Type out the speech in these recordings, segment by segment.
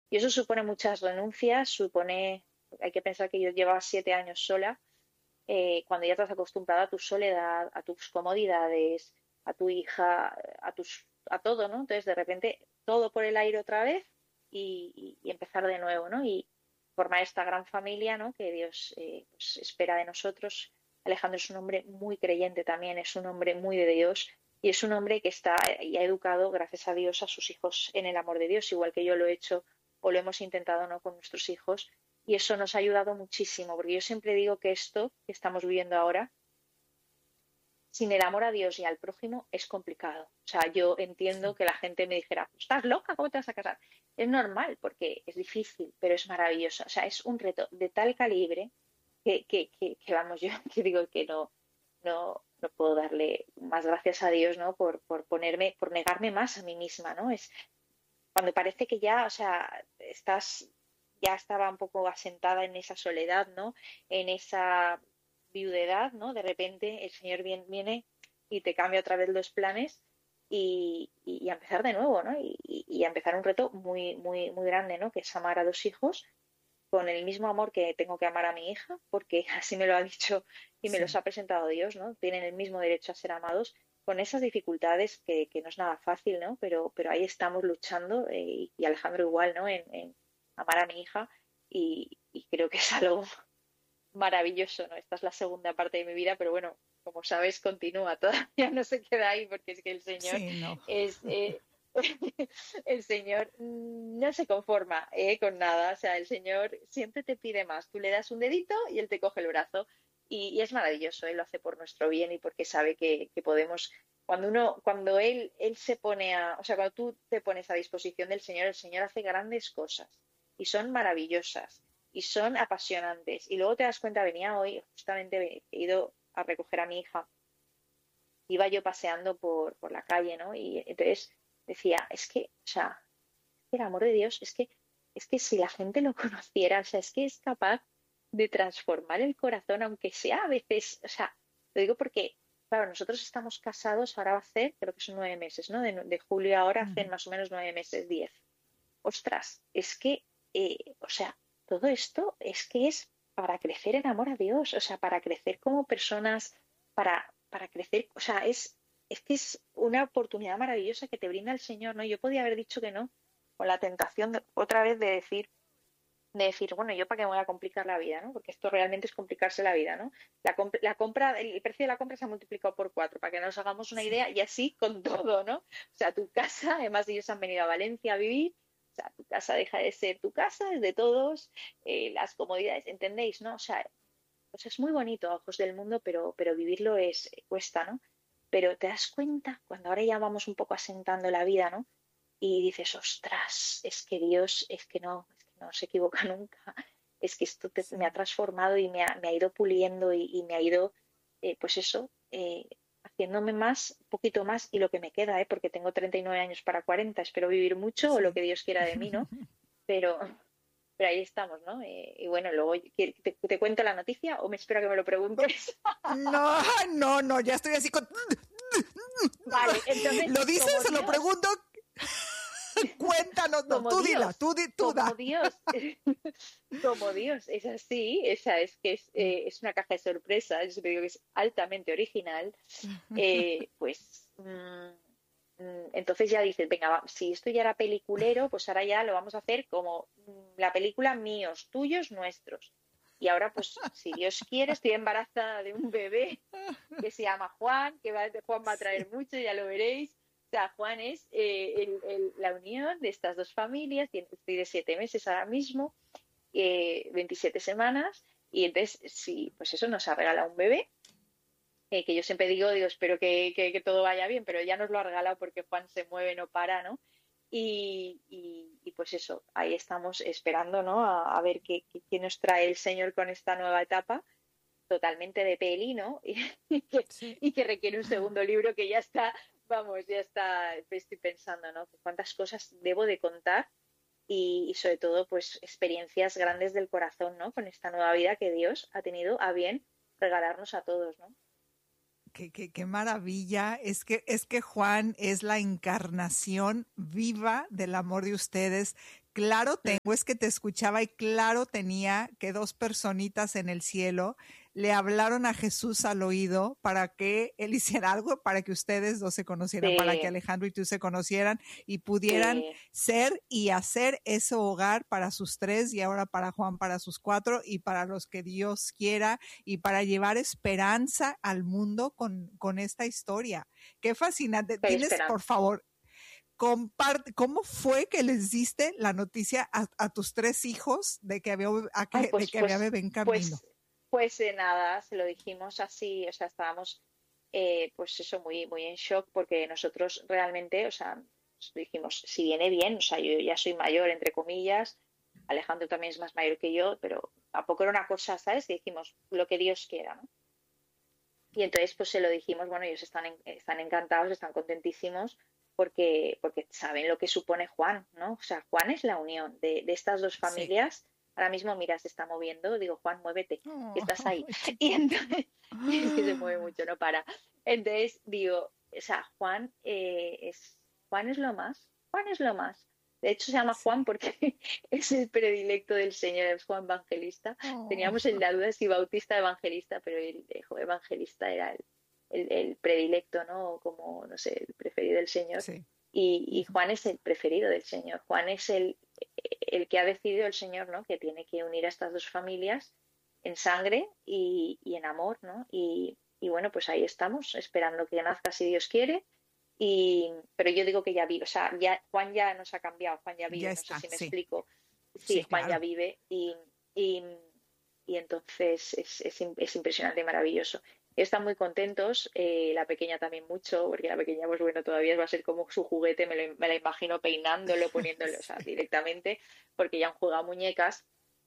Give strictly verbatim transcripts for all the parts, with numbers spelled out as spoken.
Y eso supone muchas renuncias, supone, hay que pensar que yo llevaba siete años sola, eh, cuando ya te has acostumbrado a tu soledad, a tus comodidades, a tu hija, a tus, a todo, ¿no? Entonces de repente todo por el aire otra vez y, y- y empezar de nuevo, ¿no? Y formar esta gran familia, ¿no? Que Dios eh, pues espera de nosotros. Alejandro es un hombre muy creyente también, es un hombre muy de Dios y es un hombre que está y ha educado, gracias a Dios, a sus hijos en el amor de Dios, igual que yo lo he hecho o lo hemos intentado, ¿no? Con nuestros hijos. Y eso nos ha ayudado muchísimo, porque yo siempre digo que esto que estamos viviendo ahora, sin el amor a Dios y al prójimo, es complicado. O sea, yo entiendo que la gente me dijera, ¿estás loca? ¿Cómo te vas a casar? Es normal, porque es difícil, pero es maravilloso. O sea, es un reto de tal calibre que, que, que, que vamos, yo que digo que no, no, no puedo darle más gracias a Dios, ¿no? Por, por ponerme, por negarme más a mí misma, ¿no? Es cuando parece que ya, o sea, estás, ya estaba un poco asentada en esa soledad, ¿no? En esa viudedad, ¿no? De repente el Señor viene, viene y te cambia otra vez los planes y, y- y a empezar de nuevo, ¿no? Y, y- y a empezar un reto muy, muy, muy grande, ¿no? Que es amar a dos hijos con el mismo amor que tengo que amar a mi hija, porque así me lo ha dicho y me los Sí. ha presentado Dios, ¿no? Tienen el mismo derecho a ser amados con esas dificultades que, que no es nada fácil, ¿no? Pero, pero ahí estamos luchando eh, y, y Alejandro igual, ¿no? En, en amar a mi hija y, y creo que es algo maravilloso, ¿no? Esta es la segunda parte de mi vida, pero bueno, como sabes, continúa, todavía no se queda ahí porque es que el Señor Sí, no. es... eh, el Señor no se conforma eh, con nada, o sea, el Señor siempre te pide más. Tú le das un dedito y Él te coge el brazo y, y es maravilloso, Él lo hace por nuestro bien y porque sabe que, que podemos, cuando uno, cuando Él, Él se pone a, o sea, cuando tú te pones a disposición del Señor, el Señor hace grandes cosas y son maravillosas y son apasionantes. Y luego te das cuenta, venía hoy, justamente he ido a recoger a mi hija, iba yo paseando por, por la calle, ¿no? Y entonces decía, es que, o sea, el amor de Dios es que, es que si la gente lo conociera, o sea, es que es capaz de transformar el corazón, aunque sea a veces, o sea, lo digo porque, claro, nosotros estamos casados, ahora va a hacer, creo que son nueve meses, ¿no? De, de julio a ahora hacen Ujú. más o menos nueve meses, diez. Ostras, es que, eh, o sea, todo esto es que es para crecer en amor a Dios, o sea, para crecer como personas, para, para crecer, o sea, es, es que es una oportunidad maravillosa que te brinda el Señor, ¿no? Yo podía haber dicho que no, con la tentación de, otra vez de decir, de decir, bueno, yo para qué me voy a complicar la vida, ¿no? Porque esto realmente es complicarse la vida, ¿no? La, comp la compra, el precio de la compra se ha multiplicado por cuatro, para que nos hagamos una Sí. idea, y así con todo, ¿no? O sea, tu casa, además ellos han venido a Valencia a vivir, o sea, tu casa deja de ser tu casa, es de todos, eh, las comodidades, ¿entendéis, no? O sea, pues es muy bonito a ojos del mundo, pero, pero vivirlo es, cuesta, ¿no? Pero te das cuenta, cuando ahora ya vamos un poco asentando la vida, ¿no? Y dices, ostras, es que Dios, es que no, es que no se equivoca nunca, es que esto te- me ha Sí. transformado y me ha, me ha ido puliendo y, y me ha ido, eh, pues eso, eh, haciéndome más, un poquito más, y lo que me queda, ¿eh? Porque tengo treinta y nueve años para cuarenta, espero vivir mucho o lo Sí. que Dios quiera de mí, ¿no? Pero, pero ahí estamos, ¿no? Eh, y bueno, luego, ¿te, te cuento la noticia o me espero a que me lo preguntes? No, no, no, ya estoy así con... Vale, entonces, ¿Lo como dices? ¿Lo Dios, pregunto? Cuéntanos, no, como tú dila, Dios, tú, di, tú como da. Dios, como Dios, es así, esa es que es, eh, es una caja de sorpresas, yo siempre digo que es altamente original, eh, pues mm, mm, entonces ya dices, venga, va, si esto ya era peliculero, pues ahora ya lo vamos a hacer como mm, la película míos, tuyos, nuestros. Y ahora, pues, si Dios quiere, estoy embarazada de un bebé que se llama Juan, que va, Juan va a traer Sí. mucho, ya lo veréis. O sea, Juan es eh, el, el, la unión de estas dos familias, estoy de siete meses ahora mismo, eh, veintisiete semanas, y entonces, sí, pues eso nos ha regalado un bebé, eh, que yo siempre digo, digo, espero que, que, que, todo vaya bien, pero ya nos lo ha regalado porque Juan se mueve, no para, ¿no? Y, y, y pues eso, ahí estamos esperando, ¿no? A, a ver qué, qué, qué nos trae el Señor con esta nueva etapa totalmente de peli, ¿no? Y que, Sí. y que requiere un segundo libro que ya está, vamos, ya está, estoy pensando, ¿no? Cuántas cosas debo de contar y, y sobre todo, pues, experiencias grandes del corazón, ¿no? Con esta nueva vida que Dios ha tenido a bien regalarnos a todos, ¿no? Qué, qué, qué maravilla. Es que, es que Juan es la encarnación viva del amor de ustedes. claro tengo, es que te escuchaba y claro tenía que dos personitas en el cielo le hablaron a Jesús al oído para que él hiciera algo, para que ustedes dos se conocieran, sí. para que Alejandro y tú se conocieran y pudieran sí. ser y hacer ese hogar para sus tres y ahora para Juan, para sus cuatro y para los que Dios quiera y para llevar esperanza al mundo con, con esta historia. Qué fascinante. Qué Tienes, esperanza. Por favor, comparte, ¿cómo fue que les diste la noticia a, a tus tres hijos de que había, a que, Ay, pues, de que pues, había bebé en camino? Pues, Pues eh, nada, se lo dijimos así, o sea, estábamos eh, pues eso, muy, muy en shock porque nosotros realmente, o sea, dijimos, si viene bien, o sea, yo ya soy mayor, entre comillas, Alejandro también es más mayor que yo, pero tampoco era una cosa, ¿sabes? Y dijimos, lo que Dios quiera, ¿no? Y entonces pues se lo dijimos, bueno, ellos están, en, están encantados, están contentísimos porque, porque saben lo que supone Juan, ¿no? O sea, Juan es la unión de, de estas dos familias. Sí. Ahora mismo, mira, se está moviendo. Digo, Juan, muévete, oh, que estás ahí. Oh, y entonces, es que se mueve mucho, no para. Entonces, digo, o sea, Juan, eh, es, Juan es lo más. Juan es lo más. De hecho, se llama Juan porque es el predilecto del Señor, es Juan Evangelista. Oh. Teníamos la duda si Bautista Evangelista, pero el Evangelista era el, el, el predilecto, ¿no? Como, no sé, el preferido del Señor. Sí. Y, y Juan es el preferido del Señor. Juan es el, el que ha decidido el Señor, ¿no? Que tiene que unir a estas dos familias en sangre y, y en amor, ¿no? Y, y bueno, pues ahí estamos, esperando que nazca si Dios quiere. Y, pero yo digo que ya vive, o sea, ya, Juan ya nos ha cambiado, Juan ya vive, ya está, no sé si me sí. explico. Sí, sí Juan claro. ya vive y, y, y entonces es, es, es impresionante y maravilloso. Están muy contentos, eh, la pequeña también mucho, porque la pequeña, pues bueno, todavía va a ser como su juguete, me, lo, me la imagino peinándolo, poniéndolo, o sea, directamente, porque ya han jugado muñecas,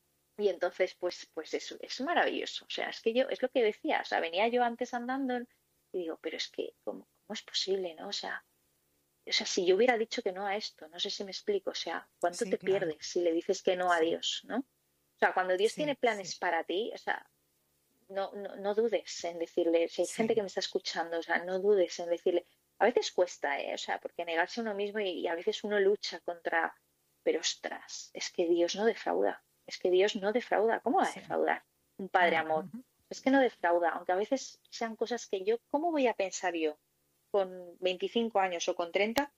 y entonces, pues, pues es, es maravilloso, o sea, es que yo, es lo que decía, o sea, venía yo antes andando y digo, pero es que, ¿cómo, cómo es posible, no? O sea, o sea, si yo hubiera dicho que no a esto, no sé si me explico, o sea, ¿cuánto sí, te claro. pierdes si le dices que no a Dios, no? O sea, cuando Dios sí, tiene planes sí. para ti, o sea, No, no, no dudes en decirle, si hay sí. gente que me está escuchando, o sea, no dudes en decirle, a veces cuesta, ¿eh? O sea, porque negarse a uno mismo y, y a veces uno lucha contra, pero ostras, es que Dios no defrauda, es que Dios no defrauda, ¿cómo va a defraudar un padre amor? Uh-huh. Es que no defrauda, aunque a veces sean cosas que yo, ¿cómo voy a pensar yo con veinticinco años o con treinta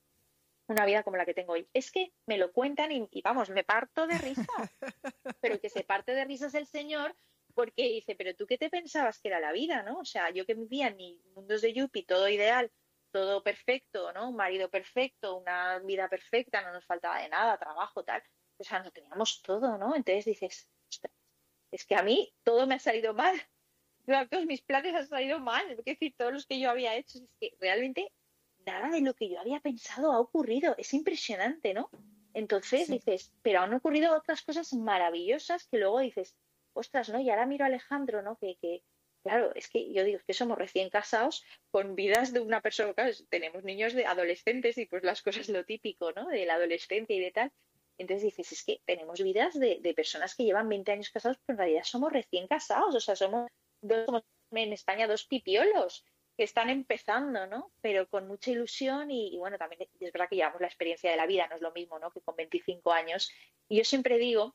una vida como la que tengo hoy? Es que me lo cuentan y, y vamos, me parto de risa, pero el que se parte de risa es el Señor. Porque dice, pero tú qué te pensabas que era la vida, ¿no? O sea, yo que vivía en mis mundos de Yuppie, todo ideal, todo perfecto, ¿no? Un marido perfecto, una vida perfecta, no nos faltaba de nada, trabajo, tal. O sea, no teníamos todo, ¿no? Entonces dices, ostras, es que a mí todo me ha salido mal. Todos mis planes han salido mal. Es decir, todos los que yo había hecho, es que realmente nada de lo que yo había pensado ha ocurrido. Es impresionante, ¿no? Entonces sí. dices, pero han ocurrido otras cosas maravillosas que luego dices, ostras, ¿no? Y ahora miro a Alejandro, ¿no? Que, que claro, es que yo digo que somos recién casados con vidas de una persona, claro, tenemos niños de adolescentes y pues las cosas lo típico, ¿no? De la adolescencia y de tal. Entonces dices, es que tenemos vidas de, de personas que llevan veinte años casados, pero en realidad somos recién casados, o sea, somos, dos, somos en España dos pipiolos que están empezando, ¿no? Pero con mucha ilusión y, y bueno, también es verdad que llevamos la experiencia de la vida, no es lo mismo, ¿no? Que con veinticinco años. Y yo siempre digo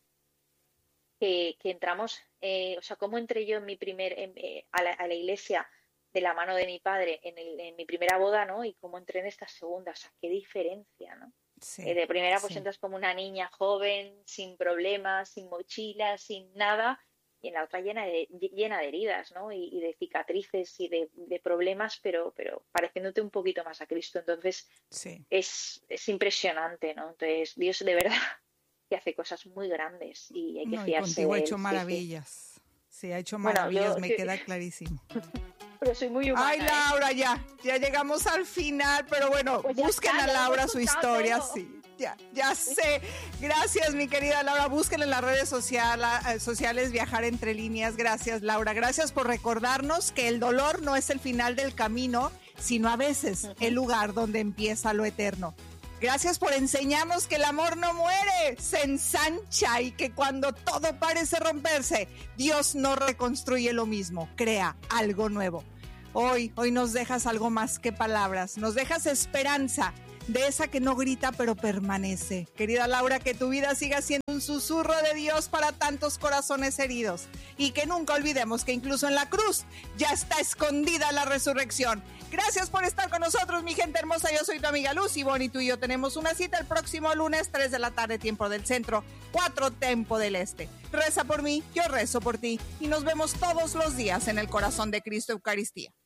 Que, que entramos, eh, o sea, cómo entré yo en mi primer, en, eh, a, la, a la iglesia de la mano de mi padre en, el, en mi primera boda, ¿no? Y cómo entré en esta segunda, o sea, qué diferencia, ¿no? Sí, eh, de primera pues sí. entras como una niña joven, sin problemas, sin mochila, sin nada, y en la otra llena de, llena de heridas, ¿no? Y, y de cicatrices y de, de problemas, pero, pero pareciéndote un poquito más a Cristo. Entonces, sí. es, es impresionante, ¿no? Entonces, Dios de verdad que hace cosas muy grandes y hay que no, fiarse contigo de él. ha hecho maravillas. Sí, sí. sí ha hecho maravillas, bueno, yo, me sí. queda clarísimo. Pero soy muy humana. Ay, Laura, ¿eh? ya, ya llegamos al final, pero bueno, pues busquen está, a Laura su historia, todo. sí. Ya, ya sé. Gracias, mi querida Laura. Busquen en las redes social, sociales Viajar Entre Líneas. Gracias, Laura. Gracias por recordarnos que el dolor no es el final del camino, sino a veces uh-huh. el lugar donde empieza lo eterno. Gracias por enseñarnos que el amor no muere, se ensancha y que cuando todo parece romperse, Dios no reconstruye lo mismo, crea algo nuevo. Hoy, hoy nos dejas algo más que palabras, nos dejas esperanza de esa que no grita pero permanece. Querida Laura, que tu vida siga siendo un susurro de Dios para tantos corazones heridos y que nunca olvidemos que incluso en la cruz ya está escondida la resurrección. Gracias por estar con nosotros, mi gente hermosa. Yo soy tu amiga Lucy Bon y tú y yo tenemos una cita el próximo lunes, tres de la tarde, tiempo del centro, cuatro tiempo del este. Reza por mí, yo rezo por ti y nos vemos todos los días en el corazón de Cristo Eucaristía.